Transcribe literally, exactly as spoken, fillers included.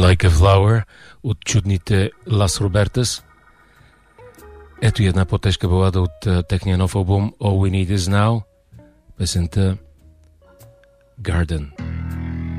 Like a Flower от чудните Las Robertas. Ето и една по-тежка балада от uh, техния нов албум All We Need Is Now, песента Garden.